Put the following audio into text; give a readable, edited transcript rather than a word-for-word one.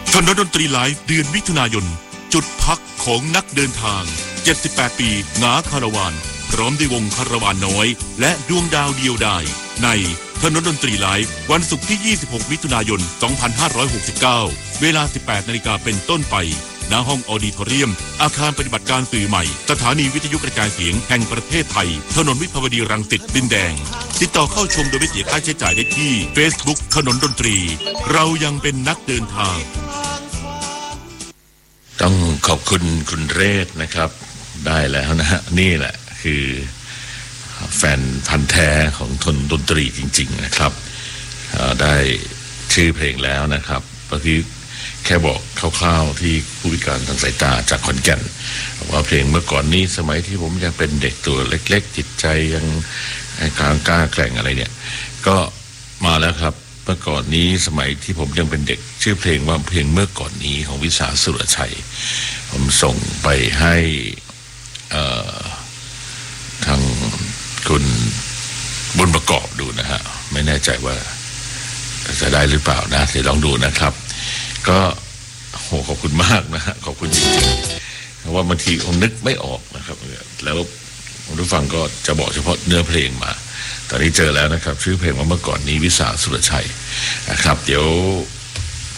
คณะดนตรีไลฟ์เดือนมิถุนายนจุดพักของนักเดินทาง78ปีงาคาราวานพร้อมด้วยวงคาราวานน้อยและดวงดาวเดียวดายในคณะดนตรีไลฟ์วันศุกร์ที่26มิถุนายน2569เวลา 18 นาฬิกาเป็นต้นไปณห้องออดิทอเรียมอาคารปฏิบัติการสื่อใหม่สถานีวิทยุกระจายเสียงแห่งประเทศไทยถนนวิภาวดีรังสิตดินแดงติดต่อเข้าชมโดยไม่เสียค่าใช้จ่ายได้ที่ Facebook ถนนดนตรีเรายังเป็นนักเดินทางต้องขอบคุณคุณเรศนะครับได้แล้วนะฮะนี่แหละคือแฟนพันธุ์แท้ของทนดนตรีจริงๆนะครับได้ชื่อเพลงแล้วนะครับเมื่อกี้แค่บอกคร่าวๆที่ผู้พิการทางสายตาจากขอนแก่นว่าเพลงเมื่อก่อนนี้สมัยที่ผมยังเป็นเด็กตัวเล็กๆจิตใจยังกล้าแกร่งอะไรเนี่ยก็มาแล้วครับเมื่อก่อนนี้สมัยที่ผมยังเป็นเด็กชื่อเพลงว่าเพลงเมื่อก่อนนี้ของวิสาสุรชัยผมส่งไปให้ทางคุณบุญประกอบดูนะฮะไม่แน่ใจว่าจะได้หรือเปล่านะเดี๋ยวลองดูนะครับก็โหขอบคุณมากนะฮะขอบคุณจริงๆเพราะว่าบางทีผมนึกไม่ออกนะครับแล้วผมผู้ฟังก็จะบอกเฉพาะเนื้อเพลงมาตอนนี้เจอแล้วนะครับชื่อเพลงว่าเมื่อก่อนนี้วิสาสุรชัยนะครับเดี๋ยว